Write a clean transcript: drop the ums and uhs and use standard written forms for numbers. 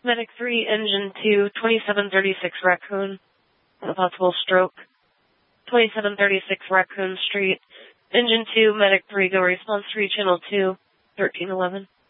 Medic 3, Engine 2, 2736 Raccoon, a possible stroke. 2736 Raccoon Street. Engine 2, Medic 3, go response 3, Channel 2, 1311.